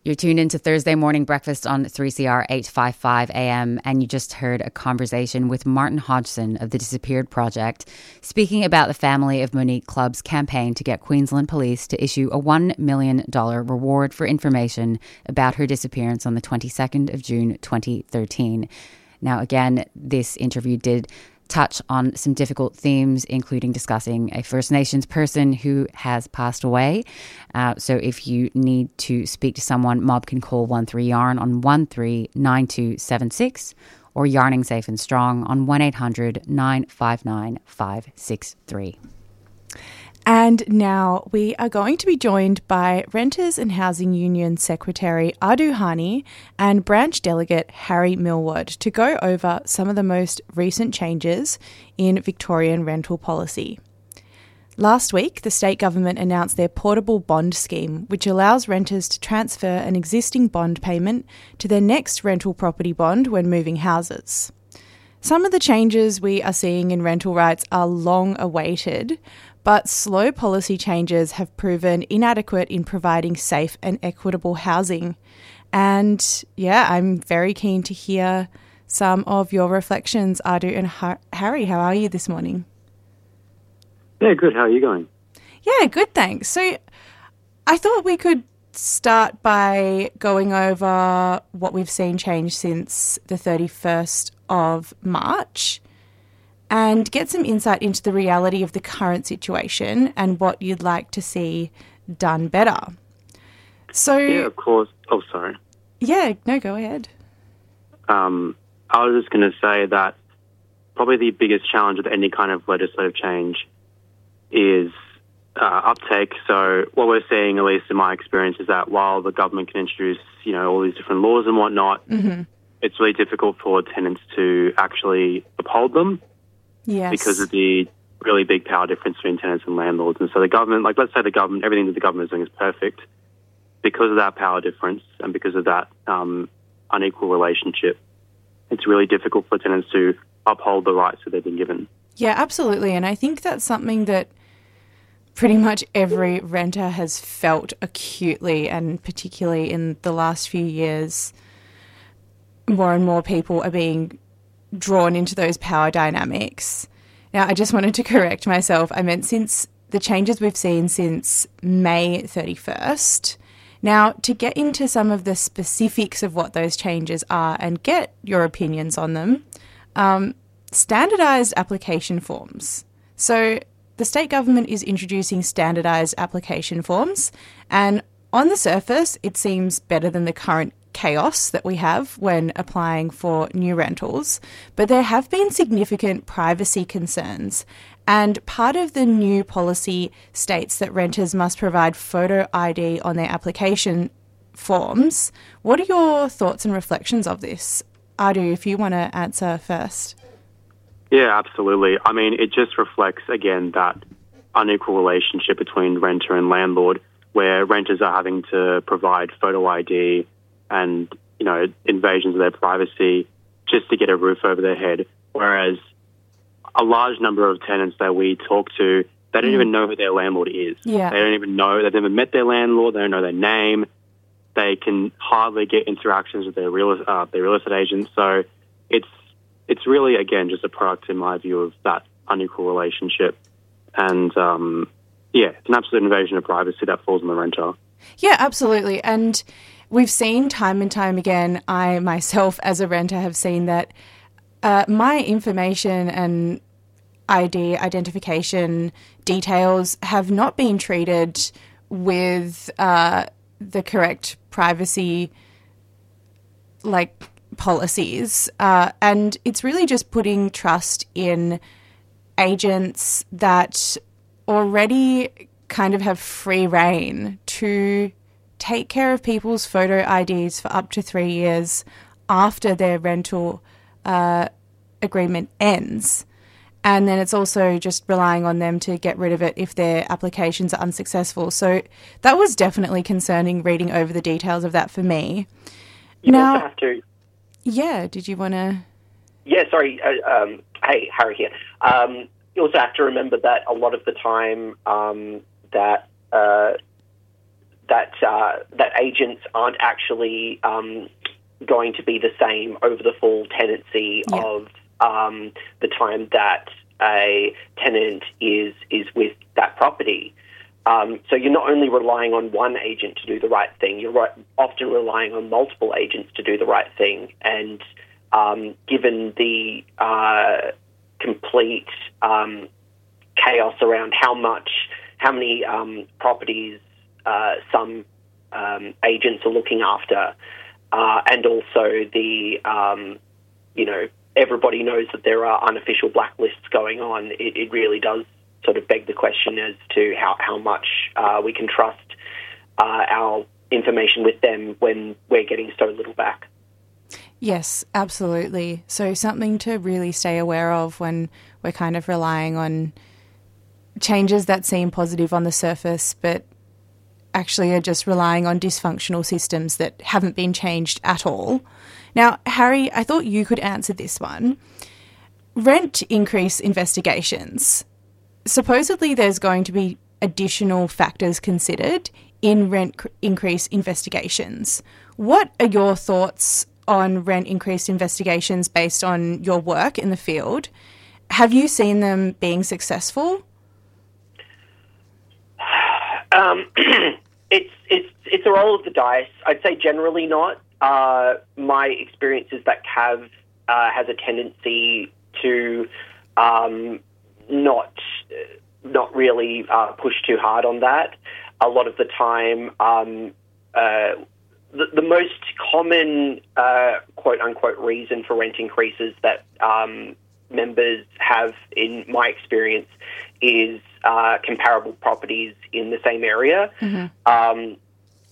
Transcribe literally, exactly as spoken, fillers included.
You're tuned into Thursday Morning Breakfast on three C R eight fifty-five A M, and you just heard a conversation with Martin Hodgson of the Disappeared Project, speaking about the family of Monique Clubb's campaign to get Queensland Police to issue a one million dollars reward for information about her disappearance on the twenty-second of June twenty thirteen. Now, again, this interview did touch on some difficult themes, including discussing a First Nations person who has passed away. Uh, so if you need to speak to someone, Mob can call one three yarn on one three nine two seven six or Yarning Safe and Strong on one eight hundred nine five nine five six three. And now we are going to be joined by Renters and Housing Union Secretary Adu Hani and Branch Delegate Harry Millward to go over some of the most recent changes in Victorian rental policy. Last week, the state government announced their portable bond scheme, which allows renters to transfer an existing bond payment to their next rental property bond when moving houses. Some of the changes we are seeing in rental rights are long awaited, but slow policy changes have proven inadequate in providing safe and equitable housing. And yeah, I'm very keen to hear some of your reflections, Adu and ha- Harry. How are you this morning? Yeah, good. How are you going? Yeah, good, thanks. So I thought we could start by going over what we've seen change since the thirty-first of March. And get some insight into the reality of the current situation and what you'd like to see done better. So, yeah, of course. Oh, sorry. Yeah, no, go ahead. Um, I was just going to say that probably the biggest challenge with any kind of legislative change is uh, uptake. So what we're seeing, at least in my experience, is that while the government can introduce, you know, all these different laws and whatnot, mm-hmm. it's really difficult for tenants to actually uphold them. Yes. Because of the really big power difference between tenants and landlords. And so the government, like let's say the government, everything that the government is doing is perfect. Because of that power difference and because of that um, unequal relationship, it's really difficult for tenants to uphold the rights that they've been given. Yeah, absolutely. And I think that's something that pretty much every renter has felt acutely, and particularly in the last few years, more and more people are being drawn into those power dynamics. Now, I just wanted to correct myself. I meant since the changes we've seen since May thirty-first. Now, to get into some of the specifics of what those changes are and get your opinions on them, um, standardised application forms. So the state government is introducing standardised application forms, and on the surface, it seems better than the current chaos that we have when applying for new rentals, but there have been significant privacy concerns, and part of the new policy states that renters must provide photo I D on their application forms. What are your thoughts and reflections of this? Adu, if you want to answer first. Yeah, absolutely. I mean, it just reflects, again, that unequal relationship between renter and landlord, where renters are having to provide photo I D and, you know, invasions of their privacy just to get a roof over their head. Whereas a large number of tenants that we talk to, they don't mm. even know who their landlord is. Yeah. They don't even know. They've never met their landlord. They don't know their name. They can hardly get interactions with their real uh, their real estate agent. So it's it's really, again, just a product, in my view, of that unequal relationship. And, um, yeah, it's an absolute invasion of privacy that falls on the renter. Yeah, absolutely. And we've seen time and time again, I myself as a renter have seen that uh, my information and I D identification details have not been treated with uh, the correct privacy like policies. Uh, and it's really just putting trust in agents that already kind of have free reign to take care of people's photo I Ds for up to three years after their rental uh, agreement ends. And then it's also just relying on them to get rid of it if their applications are unsuccessful. So that was definitely concerning, reading over the details of that for me. You now, also have to... Yeah, did you want to... Yeah, sorry. Uh, um, hey, Harry here. Um, you also have to remember that a lot of the time um, that uh, that uh, that agents aren't actually um, going to be the same over the full tenancy yeah. of um, the time that a tenant is is with that property. Um, so you're not only relying on one agent to do the right thing, you're right, often relying on multiple agents to do the right thing. And um, given the uh, complete um, chaos around how much, how many um, properties uh, some um, agents are looking after, uh, and also the, um, you know, everybody knows that there are unofficial blacklists going on, it, it really does sort of beg the question as to how, how much uh, we can trust uh, our information with them when we're getting so little back. Yes, absolutely. So something to really stay aware of when we're kind of relying on changes that seem positive on the surface, but actually are just relying on dysfunctional systems that haven't been changed at all. Now, Harry, I thought you could answer this one. Rent increase investigations. Supposedly there's going to be additional factors considered in rent cr- increase investigations. What are your thoughts on rent increase investigations based on your work in the field? Have you seen them being successful? Um, it's it's it's a roll of the dice. I'd say generally not. Uh, my experience is that C A V uh, has a tendency to um, not not really uh, push too hard on that. A lot of the time, um, uh, the, the most common uh, quote-unquote reason for rent increases that um, members have, in my experience, is uh, comparable properties in the same area. Mm-hmm. Um,